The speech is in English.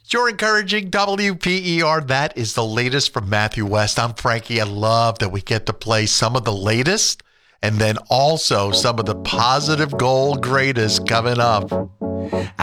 You're encouraging WPER. That is the latest from Matthew West. I'm Frankie. I love that we get to play some of the latest and then also some of the positive gold greatest coming up.